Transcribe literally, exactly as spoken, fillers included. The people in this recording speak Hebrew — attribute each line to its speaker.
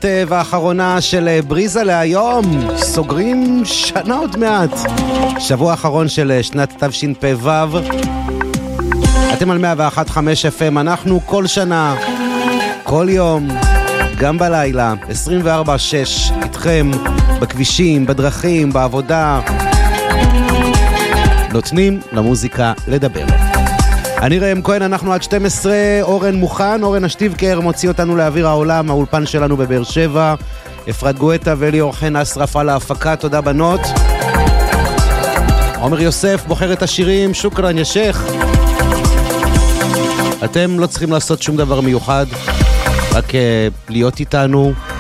Speaker 1: התוכנית והאחרונה של בריזה להיום. סוגרים שנה עוד מעט. שבוע האחרון של שנת תשפ"ו. אתם על מאה ואחת נקודה חמש אף אם, אנחנו כל שנה, כל יום, גם בלילה, עשרים וארבע שש, איתכם בכבישים, בדרכים, בעבודה. נותנים למוזיקה לדבר. אני ראם כהן, אנחנו עד שתים עשרה, אורן מוכן, אורן אשטיבקר מוציא אותנו לאוויר העולם, האולפן שלנו בבאר שבע, אפרת גואטה ואליאור חן אסרף על ההפקה, תודה בנות. עומר יוסף בוחר את השירים, שוקרן ישך. אתם לא צריכים לעשות שום דבר מיוחד, רק uh, להיות איתנו,